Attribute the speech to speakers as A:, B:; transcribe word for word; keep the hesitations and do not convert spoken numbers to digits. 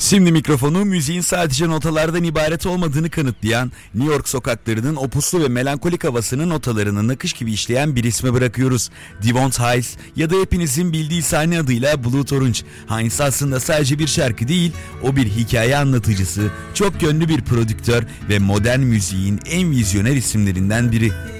A: Şimdi mikrofonu müziğin sadece notalardan ibaret olmadığını kanıtlayan, New York sokaklarının o puslu ve melankolik havasının notalarını nakış gibi işleyen bir isme bırakıyoruz. Devon Hayes ya da hepinizin bildiği sahne adıyla Blood Orange. Hayes aslında sadece bir şarkı değil, o bir hikaye anlatıcısı, çok yönlü bir prodüktör ve modern müziğin en vizyoner isimlerinden biri.